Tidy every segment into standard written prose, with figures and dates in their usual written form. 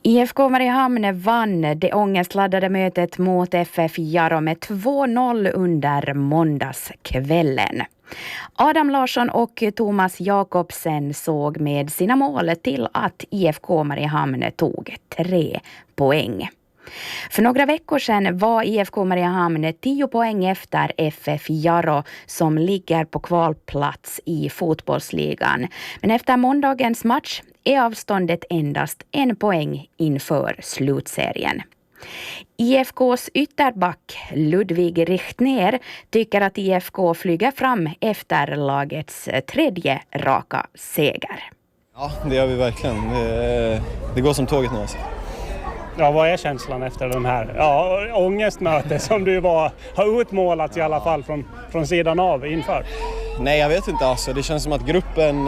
IFK Mariehamn vann det ångestladdade mötet mot FF Jaro med 2-0 under måndagskvällen. Adam Larsson och Thomas Jakobsen såg med sina mål till att IFK Mariehamn tog 3 poäng. För några veckor sedan var IFK Mariehamn 10 poäng efter FF Jaro som ligger på kvalplats i fotbollsligan. Men efter måndagens match är avståndet endast 1 poäng inför slutserien. IFKs ytterback Ludvig Richtner tycker att IFK flyger fram efter lagets 3:e raka seger. Ja, det gör vi verkligen. Det går som tåget nu alltså. Ja, vad är känslan efter den här ångestmötet som du har utmålat i alla fall från sidan av inför? Nej, jag vet inte alltså. Det känns som att gruppen...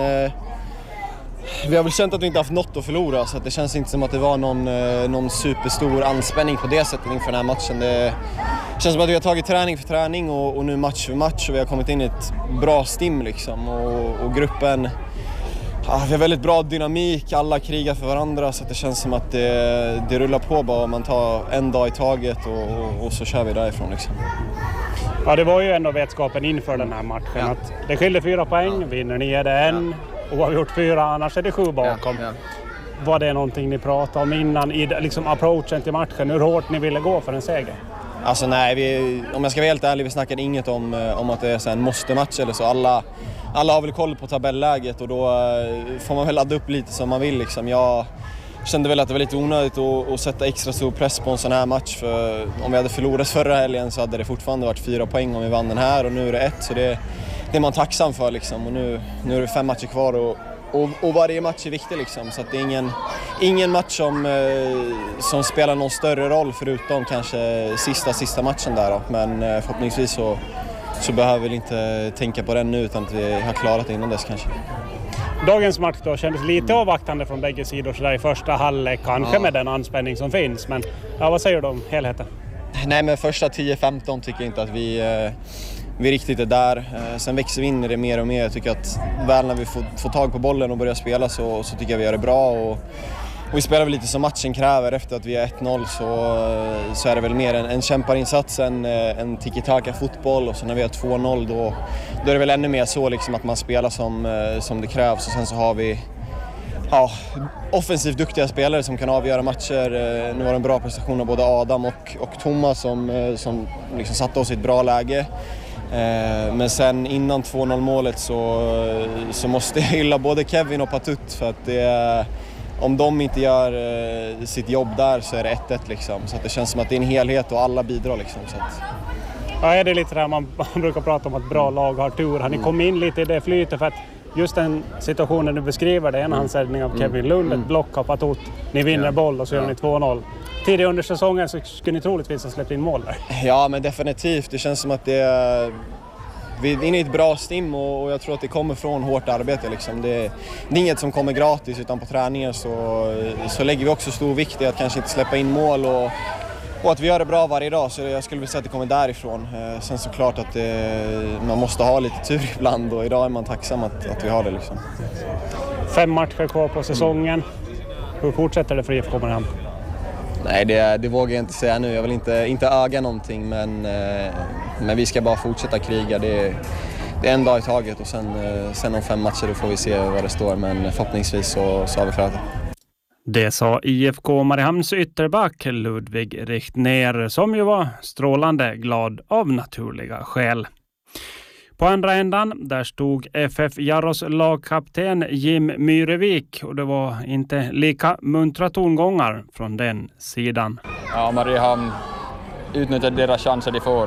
vi har väl känt att vi inte haft något att förlora, så att det känns inte som att det var någon superstor anspänning på det sättet inför den här matchen. Det känns som att vi har tagit träning för träning och nu match för match, och vi har kommit in i ett bra stim liksom. Och gruppen... Ja, vi har väldigt bra dynamik, alla krigar för varandra, så att det känns som att det rullar på bara. Man tar en dag i taget och så kör vi därifrån liksom. Ja, det var ju ändå vetskapen inför den här matchen att det skiljer 4 poäng, vinner ni är det 1 och har vi gjort 4, annars är det 7 bakom. Var det någonting ni pratade om innan i liksom approachen till matchen, hur hårt ni ville gå för en seger? Alltså nej, om jag ska vara helt ärlig, vi snackade inget om att det är så en måste-match eller så. Alla har väl koll på tabelläget och då får man väl ladda upp lite som man vill liksom. Jag kände väl att det var lite onödigt att sätta extra stor press på en sån här match, för om vi hade förlorat förra helgen så hade det fortfarande varit 4 poäng om vi vann den här, och nu är det 1, så det är man tacksam för liksom. Och nu är det 5 matcher kvar och varje match är viktig liksom, så att det är ingen match som spelar någon större roll förutom kanske sista matchen där då. Men förhoppningsvis så behöver vi inte tänka på den nu, utan att vi har klarat det innan dess kanske. Dagens match då kändes lite avvaktande från bägge sidor så där i första halvlek, kanske med den anspänning som finns, men vad säger du om helheten? Nej, men första 10-15 tycker jag inte att vi riktigt är där. Sen växer vi in i det mer och mer. Jag tycker att väl när vi får tag på bollen och börjar spela så tycker jag vi gör det bra. Och vi spelar väl lite som matchen kräver. Efter att vi är 1-0 så är det väl mer en kämparinsats än en tiki-taka-fotboll. Och så när vi har 2-0 då är det väl ännu mer så liksom att man spelar som det krävs. Och sen så har vi offensivt duktiga spelare som kan avgöra matcher. Nu var det en bra prestation av både Adam och Thomas som liksom satte oss i ett bra läge. Men sen innan 2-0 målet så måste jag hylla både Kevin och Patut, för att om de inte gör sitt jobb där så är det 1-1 liksom. Så att det känns som att det är en helhet och alla bidrar liksom. Så att... Ja, är det lite där man brukar prata om att bra lag har tur. Har ni kommit in lite i det flytet, för att just den situationen du beskriver, det är en handsättning av Kevin Lund, ett block av Patut, ni vinner boll och så gör ni 2-0. Tidigare under säsongen så skulle ni troligtvis ha släppt in mål där. Ja, men definitivt. Det känns som att vi är inne i ett bra stim och jag tror att det kommer från hårt arbete. Liksom. Det är inget som kommer gratis, utan på träningar så lägger vi också stor vikt i att kanske inte släppa in mål och att vi gör det bra varje dag. Så jag skulle vilja säga att det kommer därifrån. Sen såklart att man måste ha lite tur ibland, och idag är man tacksam att vi har det. Liksom. 5 matcher kvar på säsongen. Hur fortsätter det för IFK Mariehamn? Nej, det vågar jag inte säga nu. Jag vill inte öga någonting, men vi ska bara fortsätta kriga. Det är en dag i taget, och sen om 5 matcher då får vi se vad det står, men förhoppningsvis så har vi klarat det. Det sa IFK Mariehamns ytterback Ludvig Richtner, som ju var strålande glad av naturliga skäl. På andra ändan, där stod FF Jaros lagkapten Jim Myrevik, och det var inte lika muntra tongångar från den sidan. Ja, Mariehamn utnyttjar deras chanser de får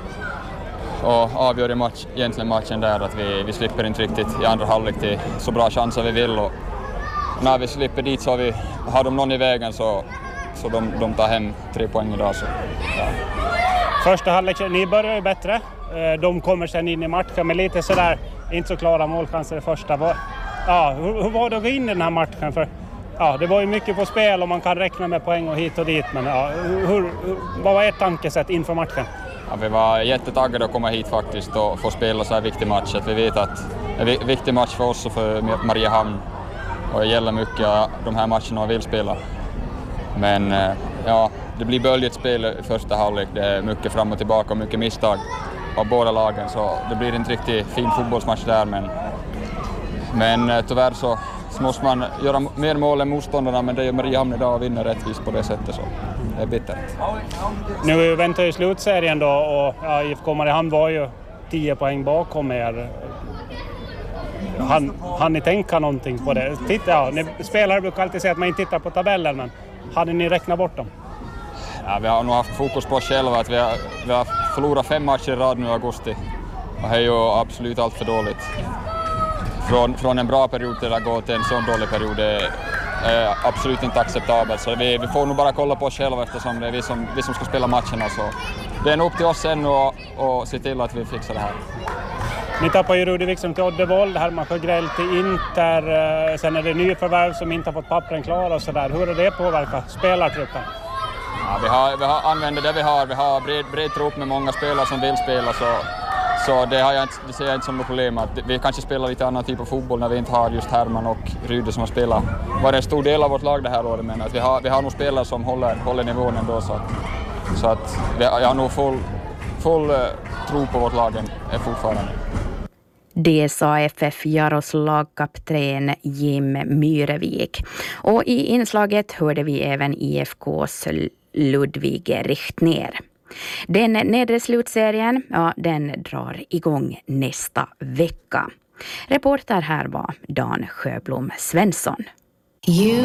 och avgör egentligen matchen där, att vi slipper inte riktigt i andra halvlek till så bra chanser vi vill, och när vi slipper dit så har de någon i vägen så de tar hem 3 poäng idag. Så, ja. Första halvlek, ni börjar ju bättre. De kommer sen in i matchen med lite sådär, inte så klara målchanser i första. Hur var det att gå in i den här matchen? För det var ju mycket på spel och man kan räkna med poäng och hit och dit. Men vad var ert tankesätt inför matchen? Ja, vi var jättetaggade att komma hit faktiskt och få spela så här viktig match. Att vi vet att det är en viktig match för oss och för Mariehamn. Och det gäller mycket de här matcherna vi vill spela. Men ja, det blir böljigt spel i första halvlek. Det är mycket fram och tillbaka och mycket misstag av båda lagen. Så det blir inte riktigt fin fotbollsmatch där. Men tyvärr så måste man göra mer mål än motståndarna. Men det gör Mariehamn idag och vinner rättvist på det sättet. Så det är bittert. Nu väntar ju slutserien då och ja, IFK Mariehamn var ju 10 poäng bakom er. Han ni tänka någonting på det? Titta, ja, ni spelare brukar alltid säga att man inte tittar på tabellen, men hade ni räknat bort dem? Ja, vi har nog haft fokus på oss själva. Att vi har förlorat 5 matcher i rad nu i augusti. Och det är ju absolut allt för dåligt. Från en bra period till att gå till en sån dålig period är absolut inte acceptabelt. Så vi får nog bara kolla på oss själva eftersom det är vi som ska spela matcherna. Så det är nog upp till oss sen och se till att vi fixar det här. Ni tappar ju Rudi Wikström till Oddevold, Herman Sjögrell till Inter. Sen är det nyförvärv som inte har fått pappren klara och sådär. Hur har det påverkat spelartruppen? Ja, vi har använt det vi har. Vi har bred trupp med många spelare som vill spela. Så det ser jag inte som något problem. Att vi kanske spelar lite annan typ av fotboll när vi inte har just Herman och Rudi som har spelat. Var en stor del av vårt lag det här året. Men att vi har nog spelare som håller nivån ändå. Så att jag har nog full tro på vårt lag fortfarande. Det sa FF Jaros lagkapten Jim Myrevik. Och i inslaget hörde vi även IFKs Ludvig Richtner. Den nedre slutserien, den drar igång nästa vecka. Reporter här var Dan Sjöblom Svensson.